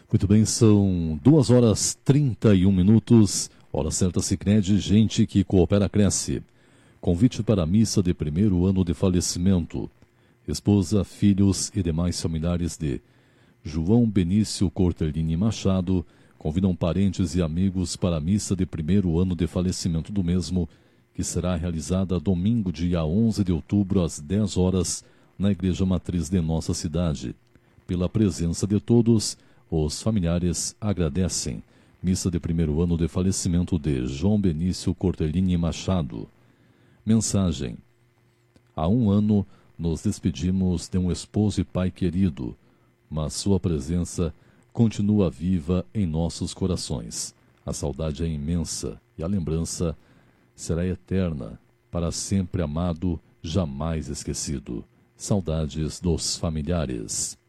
Muito bem, são 2h31, hora certa Sicredi, gente que coopera cresce. Convite para a missa de primeiro ano de falecimento. Esposa, filhos e demais familiares de João Benício Cortellini Machado convidam parentes e amigos para a missa de primeiro ano de falecimento do mesmo, que será realizada domingo, dia 11 de outubro, às 10 horas, na Igreja Matriz de nossa cidade. Pela presença de todos, os familiares agradecem. Missa de primeiro ano de falecimento de João Benício Cortellini Machado. Mensagem: há 1 ano nos despedimos de um esposo e pai querido, mas sua presença continua viva em nossos corações. A saudade é imensa e a lembrança será eterna, para sempre amado, jamais esquecido. Saudades dos familiares.